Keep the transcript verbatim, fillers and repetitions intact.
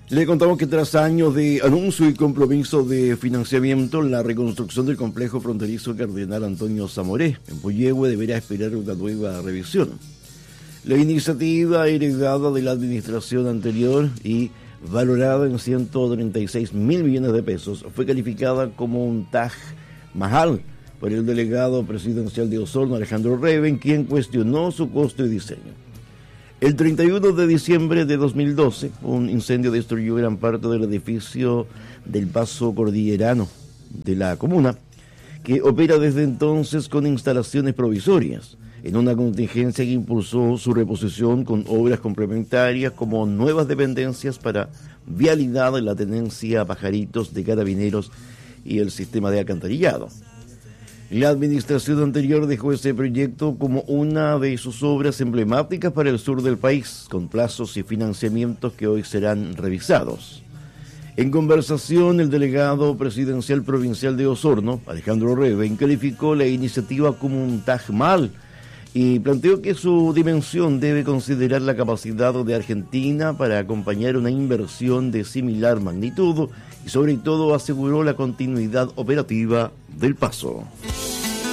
Le contamos que tras años de anuncio y compromiso de financiamiento, la reconstrucción del complejo fronterizo Cardenal Antonio Zamoré en Puyehue deberá esperar una nueva revisión. La iniciativa heredada de la administración anterior y valorada en ciento treinta y seis mil millones de pesos fue calificada como un Taj Mahal por el delegado presidencial de Osorno, Alejandro Reven, quien cuestionó su costo y diseño. El treinta y uno de diciembre de dos mil doce, un incendio destruyó gran parte del edificio del Paso Cordillerano de la comuna, que opera desde entonces con instalaciones provisorias, en una contingencia que impulsó su reposición con obras complementarias como nuevas dependencias para vialidad en la tenencia a Pajaritos de Carabineros y el sistema de alcantarillado. La administración anterior dejó ese proyecto como una de sus obras emblemáticas para el sur del país, con plazos y financiamientos que hoy serán revisados. En conversación, el delegado presidencial provincial de Osorno, Alejandro Reven, calificó la iniciativa como un Taj Mahal y planteó que su dimensión debe considerar la capacidad de Argentina para acompañar una inversión de similar magnitud y sobre todo aseguró la continuidad operativa del Paso.